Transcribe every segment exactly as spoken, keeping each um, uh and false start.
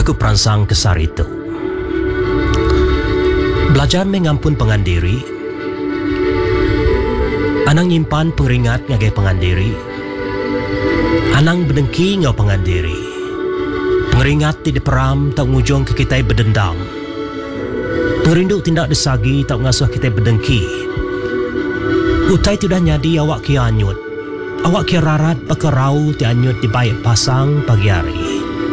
Jaku perangsang kesar itu. Belajar mengampun pengandiri. Anang nyimpan pengeringat ngagai pengandiri. Anang berdengki ngau pengandiri. Pengeringat tidak peram tak ngujung ke kita berdendam. Pengerindu tindak desagi tak ngasuh kita berdengki. Utai tidak nyadi awak kia anyut. Awak kia rarat pakarau ti anyut di baik pasang pagi hari.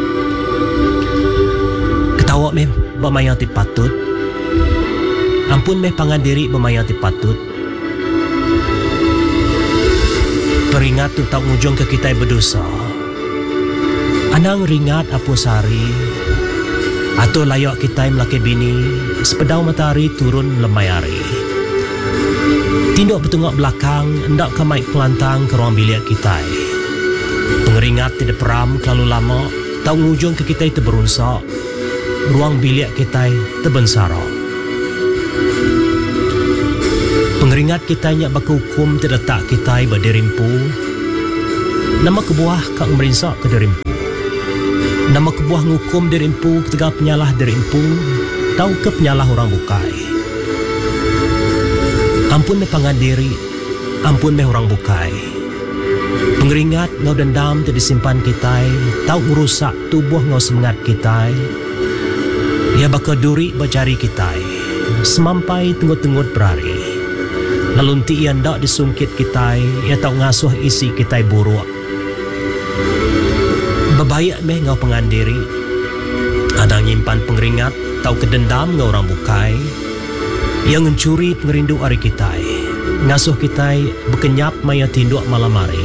Ketawa meh bermayang ti patut. Ampun meh pangandiri bermayang ti patut. Peringat tu tak ngujung ke kita berdosa. Anang ringat apa sari. Atau layak kita melaki bini. Sepedau matahari turun lemai hari. Tinduk bertengok belakang. Hendak kamai pelantang ke ruang bilik kita. Pengeringat tidak peram terlalu lama. Tak ngujung ke kita itu berunsak. Ruang bilik kita terbensara. Pengeringat kita nyak baku hukum terletak kita berderimpu. Nama kebuah kak merinsak ke derimpu. Nama kebuah ngukum derimpu ketika penyalah derimpu. Tahu ke penyalah orang bukai. Ampun meh pangandiri. Ampun meh orang bukai. Pengeringat ngau dendam tidak disimpan kita. Tahu merusak tubuh ngau semangat kita. Ia bakal duri berjari kita. Semampai tenggut-tenggut berari. Lalu ti ia ndak disungkit kita. Ia tak ngasuh isi kita buruk. Bebayak meh ngau pengandiri. Ada nyimpan pengeringat. Tahu kedendam ngau orang bukai. Yang mencuri pengerindu hari kita. Ngasuh kita berkenyap maya tinduk malam hari.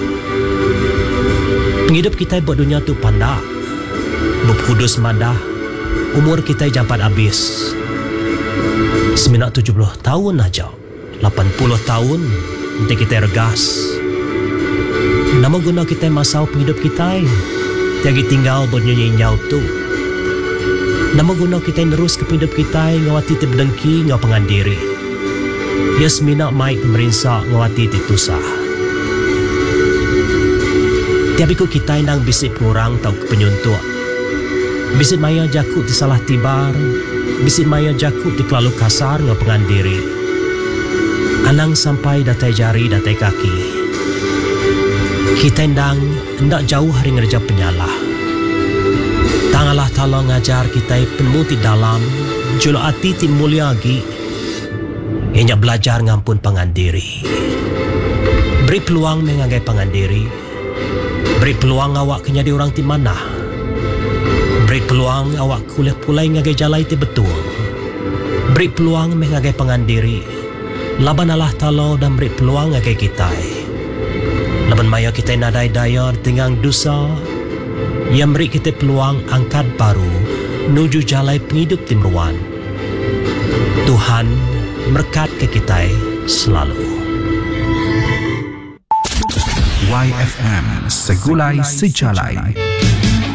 Penghidup kita buat dunia tu pandak. Berkudus madah. Umur kita jampat habis. Sembilan tujuh puluh tahun aja. lapan puluh tahun nanti kita regas. Nama guna kita masau penghidup kita. Tiagi tinggal bernyanyi nyau tu. Nama guna kita nerus ke penghidup kita ngawati terdengki ngau pengandiri. Ya semina mai pemerinsak ngawati titusah. Tiap ikut kita nang bisik pengurang tau ke penyuntuk. Bisik maya jakut di salah tibar. Bisik maya jakut di kelalu kasar ngau pengandiri. Anang sampai datai jari datai kaki. Kita ndang hendak jauh hari ngerja penyalah. Tangalah tala ngajar kita penuh di dalam. Julu hati ti mulia lagi. Ianya belajar ngampun pangandiri. Beri peluang mengagai pangandiri. Beri peluang awak kenyadi orang ti mana. Beri peluang awak kuliah pulai ngagai jalai ti betul. Beri peluang mengagai pangandiri. Laban Allah Ta'ala dan beri peluang agai kita. Laban maya kita nadai daya tenggang dosa. Yang beri kita peluang angkat baru. Nuju jalai penghidup timruan. Tuhan berkat ke kita selalu. Y F M Segulai Sejalai.